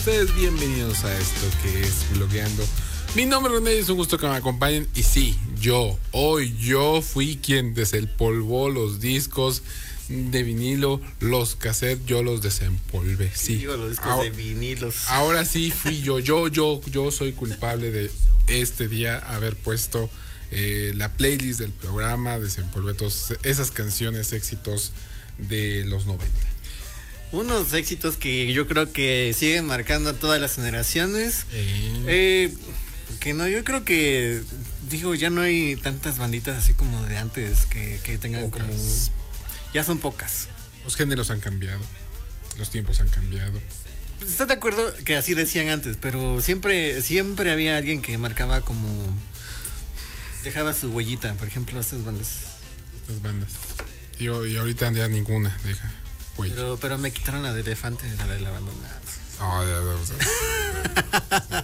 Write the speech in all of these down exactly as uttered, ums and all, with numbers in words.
Ustedes bienvenidos a esto que es Blogueando. Mi nombre es René y es un gusto que me acompañen. Y sí, yo, hoy yo fui quien desempolvó los discos de vinilo, los cassettes, yo los desempolvé. Sí, digo, los discos ahora, de vinilos. Ahora sí fui yo, yo, yo, yo soy culpable de este día haber puesto eh, la playlist del programa, desempolvé todas esas canciones, éxitos de los noventa. Unos éxitos que yo creo que siguen marcando a todas las generaciones. Eh. Eh, que no, yo creo que, digo, ya no hay tantas banditas así como de antes que, que tengan pocas. Como... Ya son pocas. Los géneros han cambiado, los tiempos han cambiado. ¿Estás de acuerdo que así decían antes? Pero siempre, siempre había alguien que marcaba como... Dejaba su huellita, por ejemplo, estas bandas. Estas bandas. Y, y ahorita ya ninguna deja. Pero, pero me quitaron la de Elefante, la del abandonado. Oh, ya, ya, ya.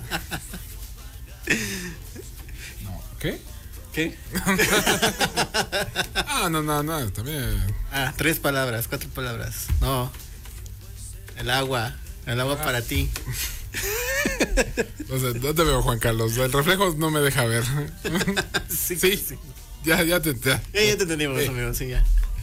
No, ¿qué? ¿Qué? Ah, no, no, no, también. Ah, tres palabras, cuatro palabras. No. El agua, el agua ah. para ti. No sé, no te veo, Juan Carlos. El reflejo no me deja ver. Sí, sí, sí. Ya, ya te, ya, ya, ya te entendimos, eh. amigo, sí, ya.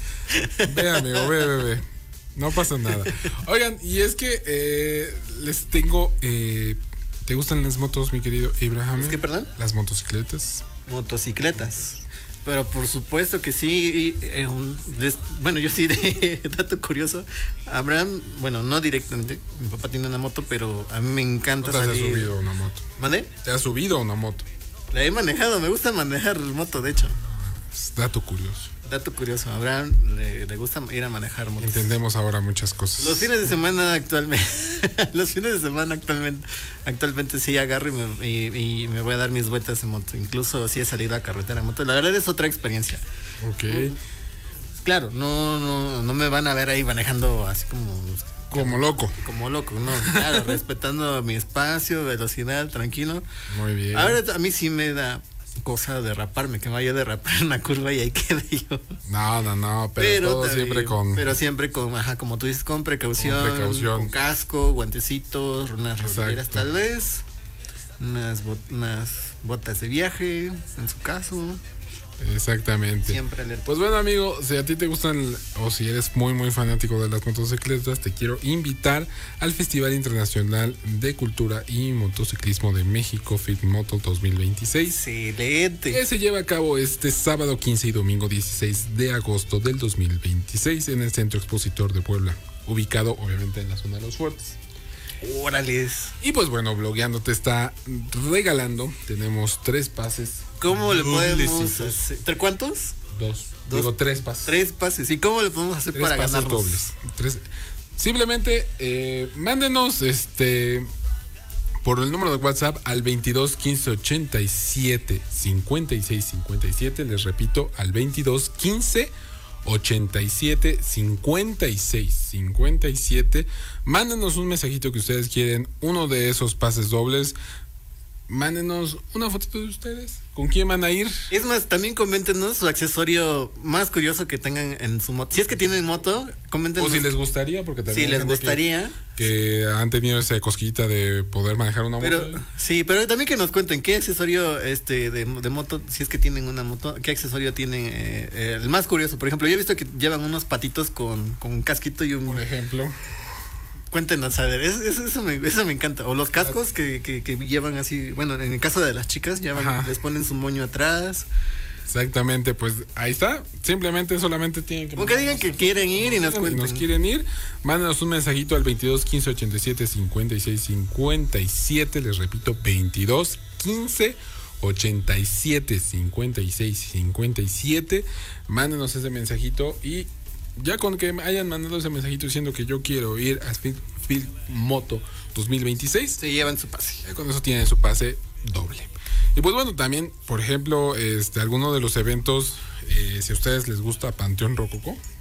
Ve, amigo, ve, ve, ve. No pasa nada. Oigan, y es que eh, les tengo... Eh, ¿Te gustan las motos, mi querido Abraham? ¿Es que, perdón? Las motocicletas. Motocicletas. Pero por supuesto que sí. Eh, un, des, bueno, yo sí, de dato curioso. Abraham, bueno, no directamente. Mi papá tiene una moto, pero a mí me encanta ¿No te salir. has subido una moto? ¿Mande? ¿Te has subido una moto? La he manejado, me gusta manejar moto, de hecho. Dato curioso. Dato curioso, a Abraham le, le gusta ir a manejar motos. Entendemos ahora muchas cosas. Los fines de semana actualmente, los fines de semana actualmente, actualmente sí agarro y me, y, y me voy a dar mis vueltas en moto. Incluso sí he salido a carretera en moto. La verdad es otra experiencia. Ok. Um, claro, no, no, no me van a ver ahí manejando así como... Como loco. Como loco, no, claro, respetando mi espacio, velocidad, tranquilo. Muy bien. Ahora a mí sí me da cosa derraparme, que me vaya a derrapar en una curva y ahí quede yo. No, no, no, pero, pero todo también, siempre con... Pero siempre con, ajá, como tú dices, con precaución, con precaución. Con casco, guantecitos, unas rodilleras tal vez, unas, bot, unas botas de viaje, en su caso. Exactamente. Siempre alerta. Pues bueno, amigo, si a ti te gustan o si eres muy muy fanático de las motocicletas, te quiero invitar al Festival Internacional de Cultura y Motociclismo de México, FITMOTO dos mil veintiséis. Excelente. Que se lleva a cabo este sábado quince y domingo dieciséis de agosto del dos mil veintiséis en el Centro Expositor de Puebla, ubicado obviamente en la zona de Los Fuertes. Órales. Y pues bueno, Blogueando te está regalando. Tenemos tres pases. ¿Cómo le podemos hacer? ¿Cuántos? Dos. Dos. Digo, tres pases. Tres pases. ¿Y cómo le podemos hacer tres para pases ganarlos? dobles. Tres. Simplemente eh, mándenos este por el número de WhatsApp al veintidós quince ochenta y siete cincuenta y seis cincuenta y siete. Les repito, al veintidós quince ochenta y siete cincuenta y seis cincuenta y siete. Mándenos un mensajito que ustedes quieren uno de esos pases dobles. Mándenos una fotito de ustedes. ¿Con quién van a ir? Es más, también coméntenos su accesorio más curioso que tengan en su moto. Si es que tienen moto, coméntenos. O si les gustaría, porque también si les gustaría que, que han tenido esa cosquillita de poder manejar una pero, moto. Sí, pero también que nos cuenten qué accesorio este de, de moto, si es que tienen una moto, qué accesorio tienen eh, eh, el más curioso. Por ejemplo, yo he visto que llevan unos patitos con, con un casquito y un... Por ejemplo... Cuéntenos, a ver, eso, eso, me, eso me encanta. O los cascos que, que, que llevan así, bueno, en el caso de las chicas, llevan, les ponen su moño atrás. Exactamente, pues ahí está. Simplemente solamente tienen que... Como que digan que quieren ir y nos cuenten. Si nos quieren ir, mándanos un mensajito al veintidós quince ochenta y siete cincuenta y seis cincuenta y siete. Les repito, veintidós quince ochenta y siete cincuenta y seis cincuenta y siete. Mándenos ese mensajito y... Ya con que hayan mandado ese mensajito diciendo que yo quiero ir a FITMOTO dos mil veintiséis, se llevan su pase. Ya con eso tienen su pase doble. Y pues bueno, también, por ejemplo, este, alguno de los eventos, eh, si a ustedes les gusta Panteón Rococó,